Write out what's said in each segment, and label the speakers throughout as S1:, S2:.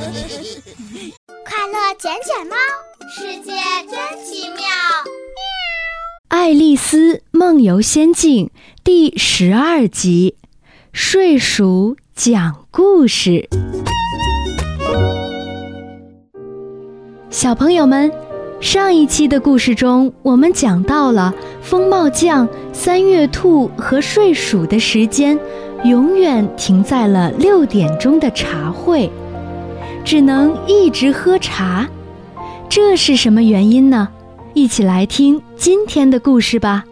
S1: 快乐捡捡猫，世界真奇妙。
S2: 爱丽丝梦游仙境第12集，睡鼠讲故事。小朋友们，上一期的故事中，我们讲到了风帽匠、三月兔和睡鼠的时间永远停在了6点钟的茶会，只能一直喝茶。这是什么原因呢？一起来听今天的故事吧。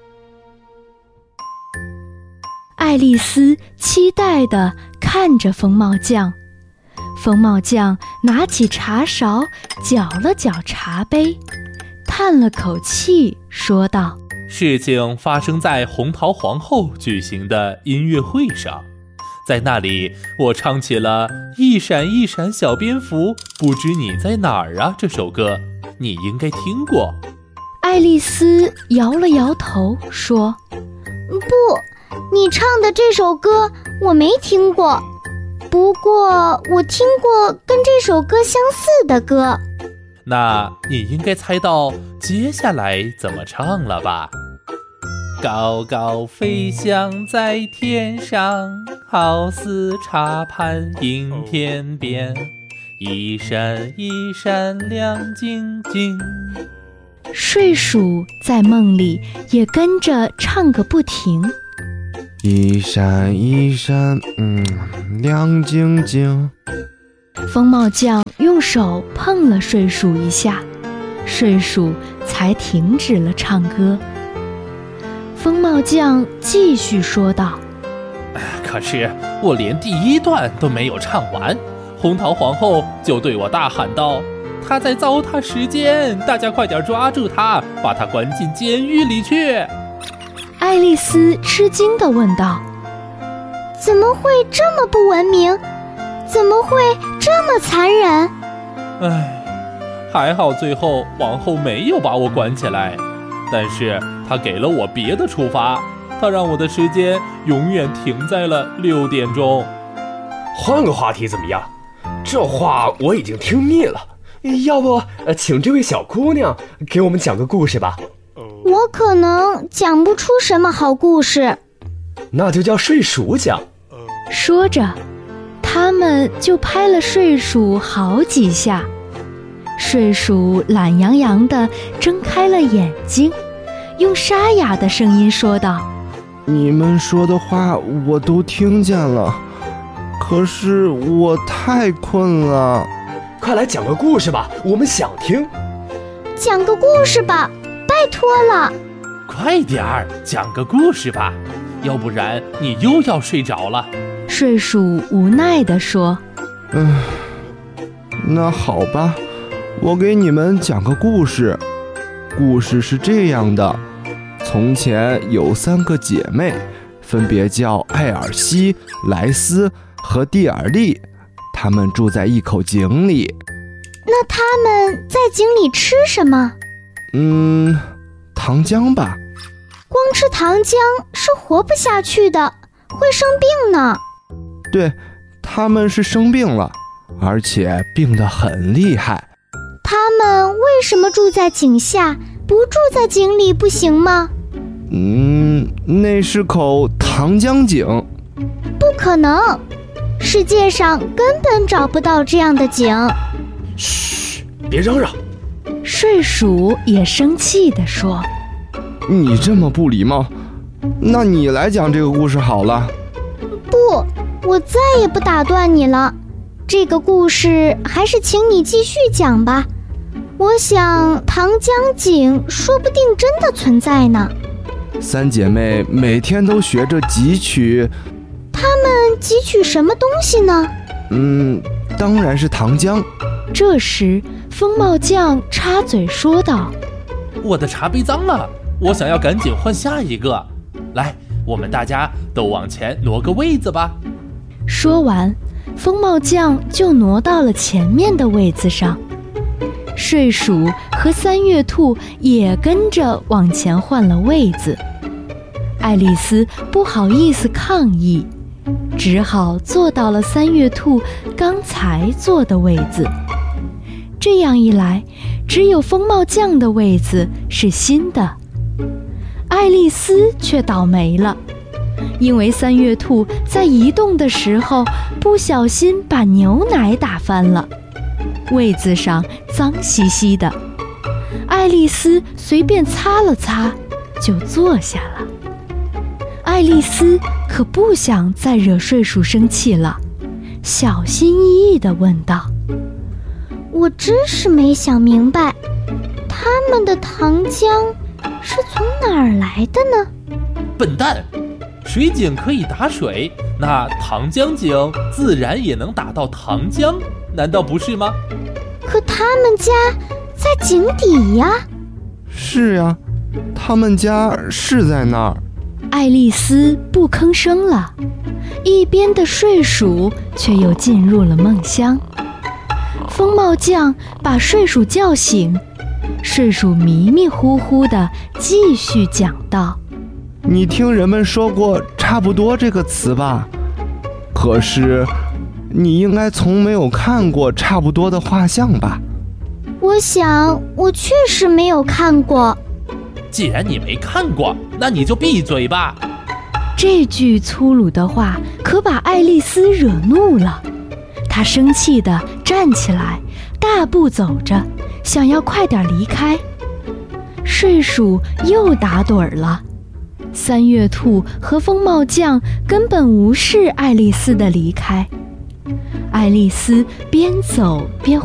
S2: 爱丽丝期待地看着风帽匠，风帽匠拿起茶勺搅了搅茶杯，叹了口气说道：
S3: 事情发生在红桃皇后举行的音乐会上，在那里我唱起了一闪一闪小蝙蝠不知你在哪儿啊这首歌，你应该听过。
S2: 爱丽丝摇了摇头说：
S1: 不，你唱的这首歌我没听过，不过我听过跟这首歌相似的歌。
S3: 那你应该猜到接下来怎么唱了吧？高高飞翔在天上，好似茶盘映天边，一闪一闪亮晶晶。
S2: 睡鼠在梦里也跟着唱个不停，
S4: 一闪一闪，亮晶晶。
S2: 风帽匠用手碰了睡鼠一下，睡鼠才停止了唱歌。风帽匠继续说道：
S3: 可是我连第1段都没有唱完，红桃皇后就对我大喊道：她在糟蹋时间，大家快点抓住她，把她关进监狱里去。
S2: 爱丽丝吃惊地问道：
S1: 怎么会这么不文明？怎么会这么残忍？
S3: 还好最后皇后没有把我关起来，但是她给了我别的处罚，她让我的时间永远停在了6点钟。
S5: 换个话题怎么样？这话我已经听腻了，要不请这位小姑娘给我们讲个故事吧。
S1: 我可能讲不出什么好故事。
S5: 那就叫睡鼠讲。
S2: 说着，他们就拍了睡鼠好几下。睡鼠懒洋洋地睁开了眼睛，用沙哑的声音说道：
S4: 你们说的话我都听见了，可是我太困了。
S5: 快来讲个故事吧，我们想听。
S1: 讲个故事吧，拜托了。
S3: 快点儿讲个故事吧，要不然你又要睡着了。
S2: 睡鼠无奈地说：
S4: 那好吧，我给你们讲个故事。故事是这样的，从前有3个姐妹，分别叫艾尔西、莱斯和蒂尔利，她们住在一口井里。
S1: 那她们在井里吃什么？
S4: 糖浆吧。
S1: 光吃糖浆是活不下去的，会生病呢。
S4: 对，她们是生病了，而且病得很厉害。
S1: 她们为什么住在井下，不住在井里不行吗？
S4: 那是口糖浆井。
S1: 不可能，世界上根本找不到这样的井。
S5: 嘘，别嚷嚷。
S2: 睡鼠也生气地说：
S4: 你这么不礼貌，那你来讲这个故事好了。
S1: 不，我再也不打断你了，这个故事还是请你继续讲吧。我想糖浆井说不定真的存在呢。
S4: 3姐妹每天都学着汲取。
S1: 她们汲取什么东西呢？
S4: 当然是糖浆。
S2: 这时风帽匠插嘴说道：
S3: 我的茶杯脏了，我想要赶紧换下一个。来，我们大家都往前挪个位子吧。
S2: 说完，风帽匠就挪到了前面的位子上。睡鼠和三月兔也跟着往前换了位子。爱丽丝不好意思抗议， 只好坐到了三月兔刚才坐的位子。这样一来，只有风帽匠的位子是新的。爱丽丝却倒霉了，因为三月兔在移动的时候不小心把牛奶打翻了，位子上脏兮兮的。爱丽丝随便擦了擦，就坐下了。爱丽丝可不想再惹睡鼠生气了，小心翼翼地问道：“
S1: 我真是没想明白，他们的糖浆是从哪儿来的呢？”
S3: 笨蛋，水井可以打水，那糖浆井自然也能打到糖浆，难道不是吗？
S1: 可他们家在井底呀。
S4: 是呀，他们家是在那儿。
S2: 爱丽丝不吭声了，一边的睡鼠却又进入了梦乡。风帽匠把睡鼠叫醒，睡鼠迷迷糊糊地继续讲道：“
S4: 你听人们说过差不多这个词吧？可是你应该从没有看过差不多的画像吧？”
S1: 我想我确实没有看过。
S3: 既然你没看过，那你就闭嘴吧。
S2: 这句粗鲁的话可把爱丽丝惹怒了，她生气地站起来，大步走着，想要快点离开。睡鼠又打盹儿了。三月兔和风帽匠根本无视爱丽丝的离开。爱丽丝边走边